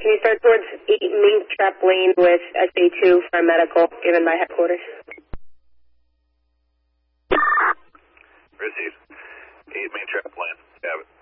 Can you start towards 8 Main Trap Lane with SA2 for medical given by headquarters? Received. 8 Main Trap Lane. Have it.